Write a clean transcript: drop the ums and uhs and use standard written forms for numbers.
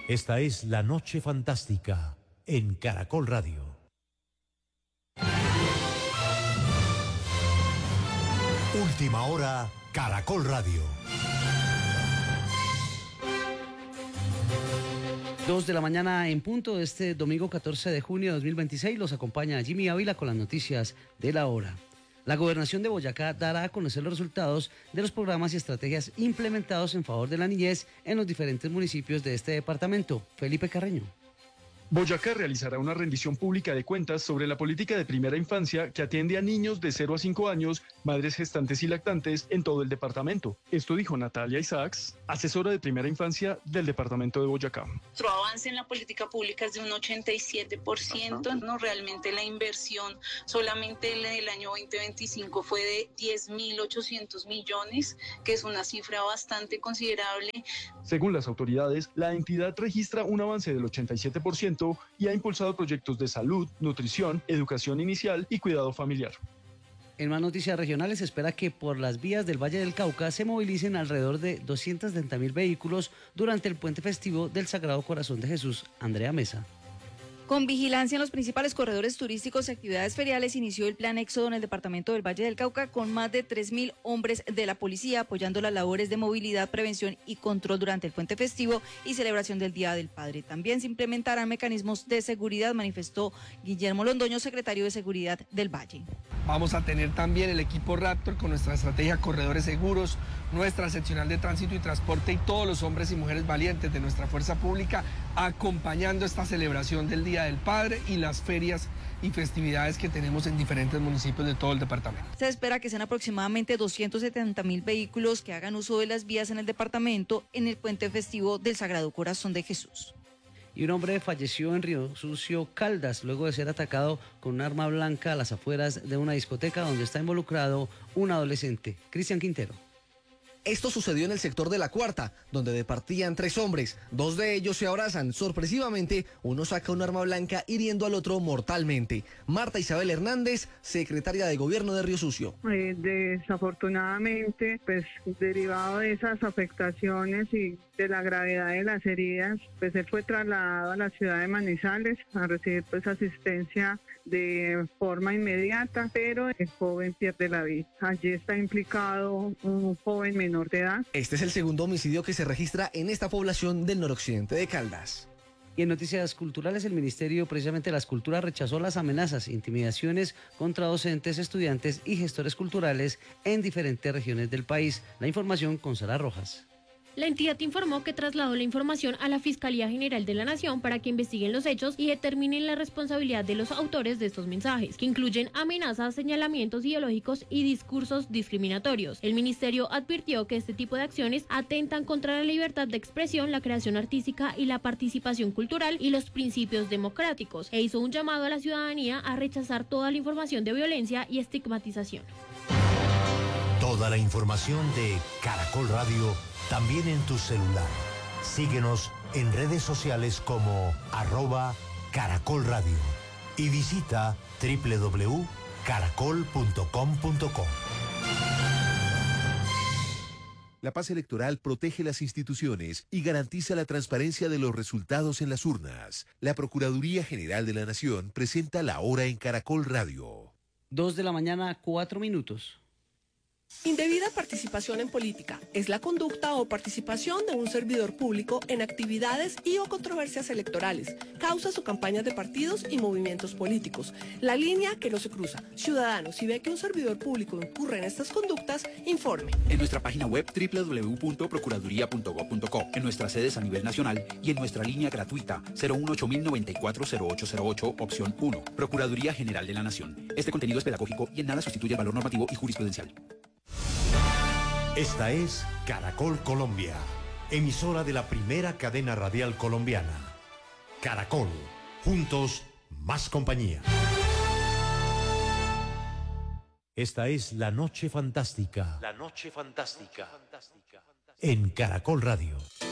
Esta es La Noche Fantástica en Caracol Radio. Última hora, Caracol Radio. 2 de la mañana en punto, este domingo 14 de junio de 2026, los acompaña Jimmy Ávila con las noticias de la hora. La Gobernación de Boyacá dará a conocer los resultados de los programas y estrategias implementados en favor de la niñez en los diferentes municipios de este departamento. Felipe Carreño. Boyacá realizará una rendición pública de cuentas sobre la política de primera infancia que atiende a niños de 0 a 5 años, madres gestantes y lactantes en todo el departamento. Esto dijo Natalia Isaacs, asesora de primera infancia del departamento de Boyacá. Nuestro avance en la política pública es de un 87%, no, realmente la inversión solamente en el año 2025 fue de 10.800 millones, que es una cifra bastante considerable. Según las autoridades, la entidad registra un avance del 87% y ha impulsado proyectos de salud, nutrición, educación inicial y cuidado familiar. En más noticias regionales, se espera que por las vías del Valle del Cauca se movilicen alrededor de 230.000 vehículos durante el puente festivo del Sagrado Corazón de Jesús. Andrea Mesa. Con vigilancia en los principales corredores turísticos y actividades feriales, inició el plan Éxodo en el departamento del Valle del Cauca con más de 3.000 hombres de la policía apoyando las labores de movilidad, prevención y control durante el puente festivo y celebración del Día del Padre. También se implementarán mecanismos de seguridad, manifestó Guillermo Londoño, secretario de Seguridad del Valle. Vamos a tener también el equipo Raptor con nuestra estrategia Corredores Seguros, nuestra seccional de tránsito y transporte y todos los hombres y mujeres valientes de nuestra fuerza pública acompañando esta celebración del Día del Padre y las ferias y festividades que tenemos en diferentes municipios de todo el departamento. Se espera que sean aproximadamente 270.000 vehículos que hagan uso de las vías en el departamento en el puente festivo del Sagrado Corazón de Jesús. Y un hombre falleció en Río Sucio, Caldas, luego de ser atacado con un arma blanca a las afueras de una discoteca donde está involucrado un adolescente. Cristian Quintero. Esto sucedió en el sector de La Cuarta, donde departían 3 hombres. 2 de ellos se abrazan. Sorpresivamente, uno saca un arma blanca hiriendo al otro mortalmente. Marta Isabel Hernández, secretaria de Gobierno de Río Sucio. Desafortunadamente, pues derivado de esas afectaciones y de la gravedad de las heridas, pues él fue trasladado a la ciudad de Manizales a recibir pues asistencia de forma inmediata, pero el joven pierde la vida. Allí está implicado un joven menor de edad. Este es el segundo homicidio que se registra en esta población del noroccidente de Caldas. Y en noticias culturales, el Ministerio precisamente de las Culturas rechazó las amenazas e intimidaciones contra docentes, estudiantes y gestores culturales en diferentes regiones del país. La información con Sara Rojas. La entidad informó que trasladó la información a la Fiscalía General de la Nación para que investiguen los hechos y determinen la responsabilidad de los autores de estos mensajes, que incluyen amenazas, señalamientos ideológicos y discursos discriminatorios. El ministerio advirtió que este tipo de acciones atentan contra la libertad de expresión, la creación artística y la participación cultural y los principios democráticos, e hizo un llamado a la ciudadanía a rechazar toda la información de violencia y estigmatización. Toda la información de Caracol Radio también en tu celular. Síguenos en redes sociales como @Caracol Radio y visita www.caracol.com.co. La paz electoral protege las instituciones y garantiza la transparencia de los resultados en las urnas. La Procuraduría General de la Nación presenta La Hora en Caracol Radio. 2 de la mañana, 4 minutos. Indebida participación en política es la conducta o participación de un servidor público en actividades y o controversias electorales, causas o campañas de partidos y movimientos políticos. La línea que no se cruza. Ciudadano, si ve que un servidor público incurre en estas conductas, informe. En nuestra página web www.procuraduría.gov.co, en nuestras sedes a nivel nacional y en nuestra línea gratuita 018-094-0808, opción 1. Procuraduría General de la Nación. Este contenido es pedagógico y en nada sustituye el valor normativo y jurisprudencial. Esta es Caracol Colombia, emisora de la primera cadena radial colombiana. Caracol, juntos, más compañía. Esta es La Noche Fantástica. La Noche Fantástica. En Caracol Radio.